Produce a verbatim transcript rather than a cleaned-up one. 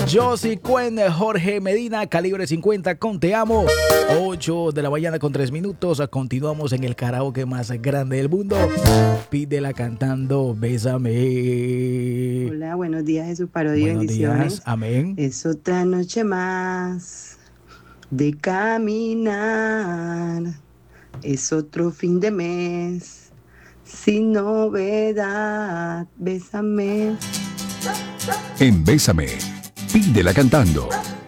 Josie Cuen, Jorge Medina, Calibre cincuenta con Te Amo. ocho de la mañana con tres minutos. Continuamos en el karaoke más grande del mundo. Pídela cantando Bésame. Hola, buenos días, Jesús Parodio. Buenos Bendiciones. días, amén. Es otra noche más de caminar. Es otro fin de mes sin novedad. Bésame. En Bésame, pídela cantando.